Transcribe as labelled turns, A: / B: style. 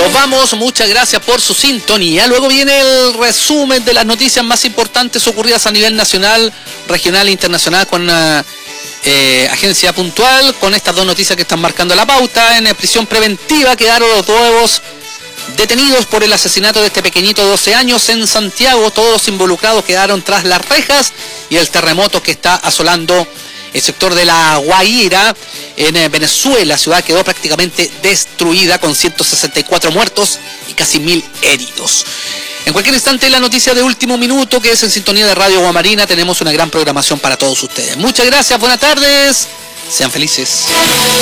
A: Nos vamos, muchas gracias por su sintonía. Luego viene el resumen de las noticias más importantes ocurridas a nivel nacional, regional e internacional con agencia puntual, con estas dos noticias que están marcando la pauta. En prisión preventiva quedaron los nuevos detenidos por el asesinato de este pequeñito de 12 años en Santiago. Todos los involucrados quedaron tras las rejas, y el terremoto que está asolando el sector de La Guaira en Venezuela, ciudad quedó prácticamente destruida con 164 muertos y casi 1000 heridos. En cualquier instante, la noticia de último minuto, que es en sintonía de Radio Guamarina. Tenemos una gran programación para todos ustedes. Muchas gracias, buenas tardes, sean felices.